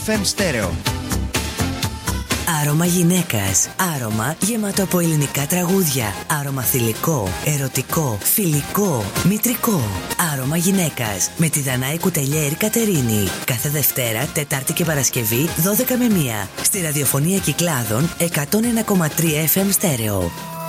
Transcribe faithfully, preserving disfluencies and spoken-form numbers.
εφ εμ Stereo. Άρωμα γυναίκας. Άρωμα γεμάτο από ελληνικά τραγούδια. Άρωμα θηλυκό, ερωτικό, φιλικό, μητρικό. Άρωμα γυναίκας με τη Δανάη Κουτελιέρη Κατερίνη. Κάθε Δευτέρα, Τετάρτη και Παρασκευή δώδεκα με μία στη ραδιοφωνία Κυκλάδων εκατόν ένα κόμμα τρία εφ εμ Stereo.